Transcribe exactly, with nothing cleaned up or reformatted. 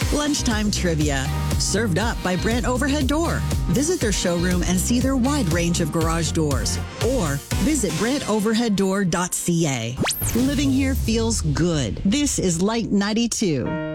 Lunchtime trivia, served up by Brandt Overhead Door. Visit their showroom and see their wide range of garage doors, or visit brandt overhead door dot c a. Living here feels good. This is Light ninety-two.